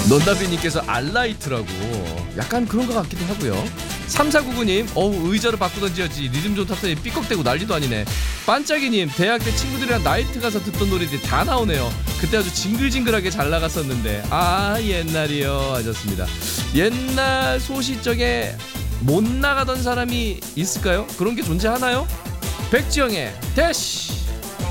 넌다비님께서 알라이트라고 약간 그런 것 같기도 하고요. 3499님 의자를 바꾸던지였지 리듬 좀 탔더니 삐걱대고 난리도 아니네. 반짝이님 대학 때 친구들이랑 나이트 가서 듣던 노래들이 다 나오네요. 그때 아주 징글징글하게 잘 나갔었는데 옛날이요 하셨습니다. 옛날 소시적에 못 나가던 사람이 있을까요? 그런 게 존재하나요? 백지영의 대시.